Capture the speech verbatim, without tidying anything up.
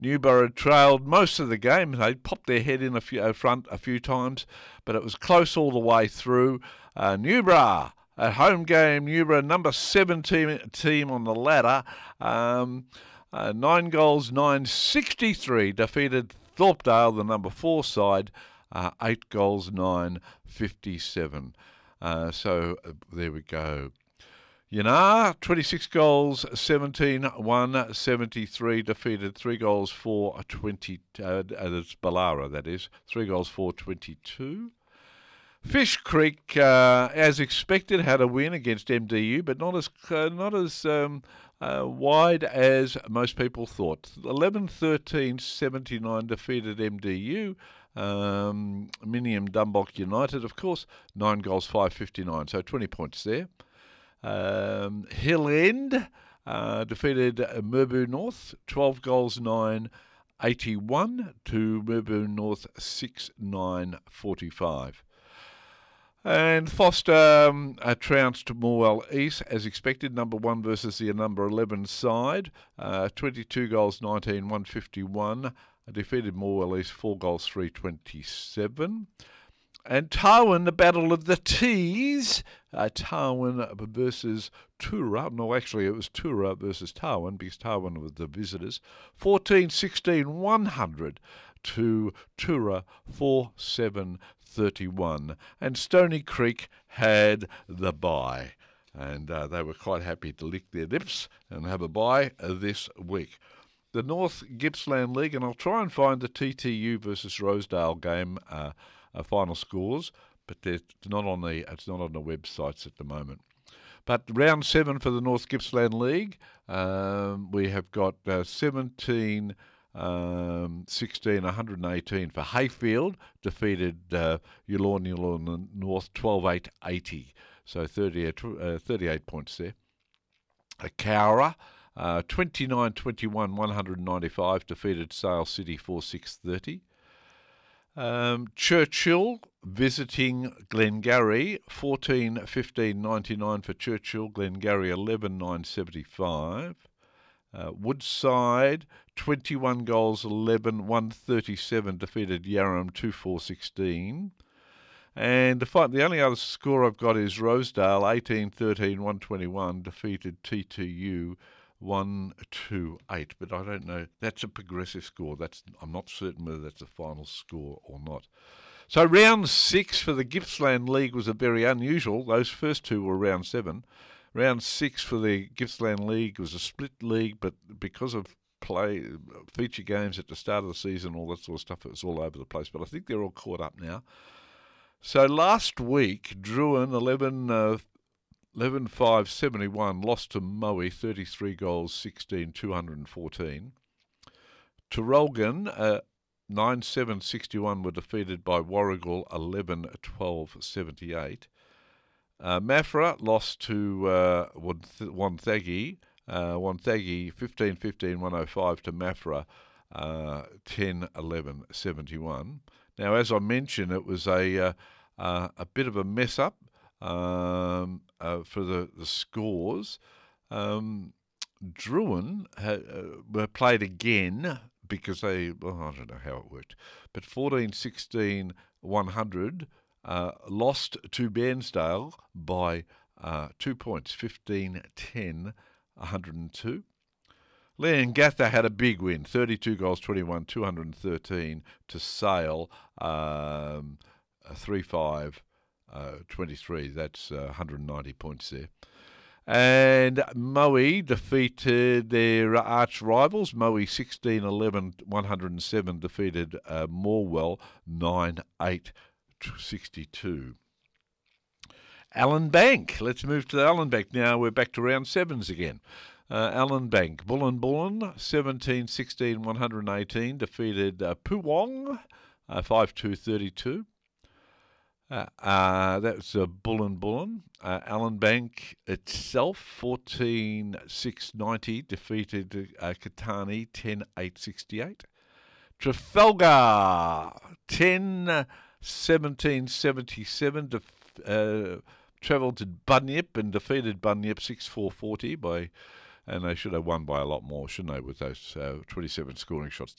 Newborough trailed most of the game. They popped their head in a few, uh, front a few times, but it was close all the way through. Uh, Newborough, at home game, Newborough, number seven team, team on the ladder. Um, uh, nine goals, nine sixty-three, defeated Thorpedale, the number four side, uh, eight goals, nine fifty-seven. Uh, so uh, there we go. Yanar, twenty-six goals, seventeen, one seventy-three, defeated three goals, four twenty, uh, that's Ballara, that is, three goals, four twenty-two. Fish Creek, uh, as expected, had a win against M D U, but not as uh, not as um, uh, wide as most people thought. eleven thirteen seventy-nine defeated M D U. Um, Minium Dumbok United, of course, nine goals, five fifty-nine, so twenty points there. Um, Hill End uh, defeated Merbu North, twelve goals, nine eighty-one to Merbu North, six nine forty-five. And Foster um, uh, trounced Morwell East, as expected, number one versus the number eleven side, uh, twenty-two goals, nineteen, one fifty-one, defeated Morwell East, four goals, three twenty-seven. And Tarwin, the battle of the T's, uh, Tarwin versus Tura. No, actually, it was Tura versus Tarwin, because Tarwin was the visitors. fourteen sixteen, one hundred to Tura, four seven thirty-one. And Stony Creek had the bye. And uh, they were quite happy to lick their lips and have a bye uh, this week. The North Gippsland League, and I'll try and find the T T U versus Rosedale game uh, Uh, final scores, but it's not on the it's not on the websites at the moment. But round seven for the North Gippsland League, um, we have got uh, seventeen, um, sixteen, one eighteen for Hayfield, defeated uh, Yulorn Yulorn North twelve eight eighty, so thirty, uh, thirty-eight points there. A Cowra, uh, twenty-nine twenty-one, one ninety-five, defeated Sale City four six thirty. Um, Churchill visiting Glengarry, fourteen fifteen ninety-nine for Churchill, Glengarry eleven nine seventy-five. Uh, Woodside, twenty-one goals, eleven, one thirty-seven, defeated Yarram two four sixteen. And the, fight, the only other score I've got is Rosedale, eighteen thirteen, one twenty-one, defeated T T U one two eight, but I don't know. That's a progressive score. That's I'm not certain whether that's a final score or not. So round six for the Gippsland League was a very unusual. Those first two were round seven. Round six for the Gippsland League was a split league, but because of play feature games at the start of the season, all that sort of stuff, it was all over the place. But I think they're all caught up now. So last week, Druin eleven. Uh, eleven five seventy-one, lost to Moe, thirty-three goals, sixteen, two fourteen. Terrelgan, uh, nine seven sixty-one, were defeated by Warrigal, eleven twelve seventy-eight. Uh, Mafra lost to uh, Wonthaggi, uh, Wonthaggi, fifteen fifteen, one oh five to Mafra, uh, ten eleven seventy-one. Now, as I mentioned, it was a, uh, uh, a bit of a mess-up. Um, uh, for the, the scores. Um, Druin ha, uh, were played again because they, well, I don't know how it worked, but fourteen sixteen, one hundred uh, lost to Bairnsdale by uh, two points, fifteen ten, one oh two. Leongatha had a big win, thirty-two goals, twenty-one, two thirteen to Sale, um, three five. Uh, twenty-three, that's uh, one hundred ninety points there. And Moe defeated their arch rivals. Moe sixteen eleven, one oh seven defeated uh, Morwell nine eight sixty-two. Allen Bank, let's move to Allen Bank now. We're back to round sevens again. Uh, Allen Bank, Bullen Bullen seventeen sixteen, one eighteen defeated uh, Poowong uh, five two thirty-two. Uh, uh, that's uh, Bullen Bullen. Uh, Allen Bank itself, fourteen six ninety, defeated uh, Katani, ten eight sixty-eight. Trafalgar, ten seventeen seventy-seven, def- uh, travelled to Bunyip and defeated Bunyip six four forty by, and they should have won by a lot more, shouldn't they, with those uh, twenty-seven scoring shots